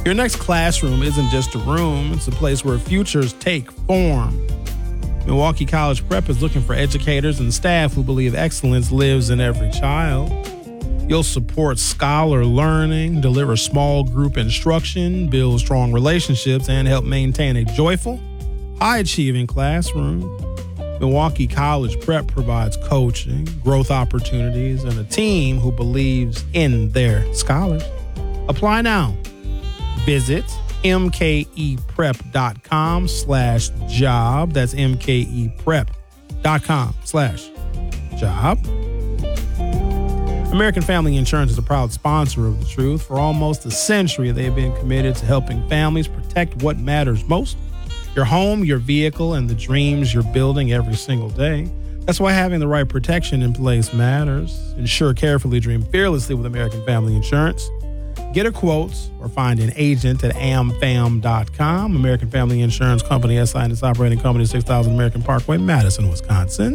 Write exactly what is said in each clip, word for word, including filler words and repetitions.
Your next classroom isn't just a room, it's a place where futures take form. Milwaukee College Prep is looking for educators and staff who believe excellence lives in every child. You'll support scholar learning, deliver small group instruction, build strong relationships, and help maintain a joyful, high-achieving classroom. Milwaukee College Prep provides coaching, growth opportunities, and a team who believes in their scholars. Apply now. Visit mkeprep.com slash job. That's mkeprep.com slash job. American Family Insurance is a proud sponsor of The Truth. For almost a century, they've been committed to helping families protect what matters most: your home, your vehicle, and the dreams you're building every single day. That's why having the right protection in place matters. Insure carefully, dream fearlessly with American Family Insurance. Get a quote or find an agent at a m fam dot com. American Family Insurance Company, S I and its operating company, six thousand American Parkway, Madison, Wisconsin.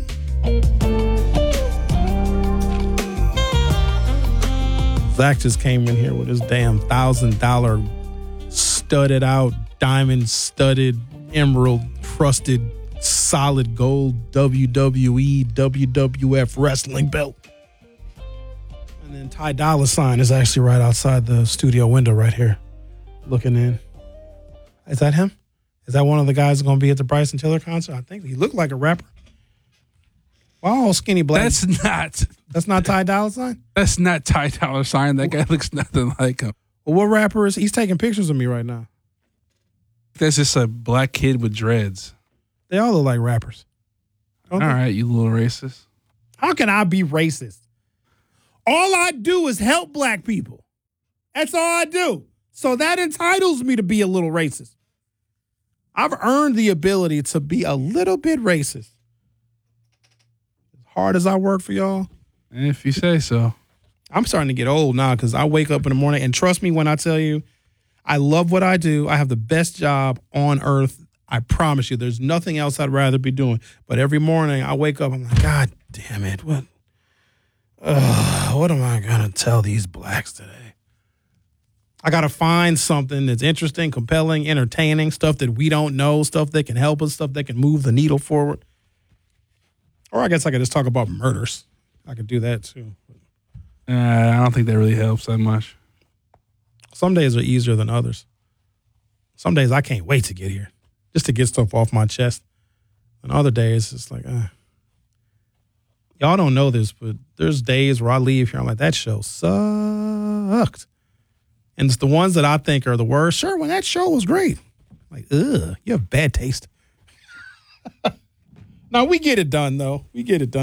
Zach just came in here with his damn one thousand dollars studded out, diamond studded, emerald crusted, solid gold W W E, W W F wrestling belt. And then Ty Dolla Sign is actually right outside the studio window right here, looking in. Is that him? Is that one of the guys going to be at the Bryson Tiller concert? I think he looked like a rapper. Wow, skinny black. That's not. That's not Ty Dolla Sign? That's not Ty Dolla Sign. That guy looks nothing like him. Well, what rapper is he? He's taking pictures of me right now. That's just a black kid with dreads. They all look like rappers. All right, you little racist. How can I be racist? All I do is help black people. That's all I do. So that entitles me to be a little racist. I've earned the ability to be a little bit racist. As hard as I work for y'all. If you say so. I'm starting to get old now because I wake up in the morning, and trust me when I tell you, I love what I do. I have the best job on earth. I promise you, there's nothing else I'd rather be doing. But every morning I wake up, I'm like, God damn it. What, uh, what am I going to tell these blacks today? I got to find something that's interesting, compelling, entertaining, stuff that we don't know, stuff that can help us, stuff that can move the needle forward. Or I guess I could just talk about murders. I could do that too. Uh, I don't think that really helps that much. Some days are easier than others. Some days I can't wait to get here, just to get stuff off my chest. And other days, it's like, uh, y'all don't know this, but there's days where I leave here, I'm like, that show sucked. And it's the ones that I think are the worst. Sure, when that show was great. Like, ugh, you have bad taste. No, we get it done, though. We get it done.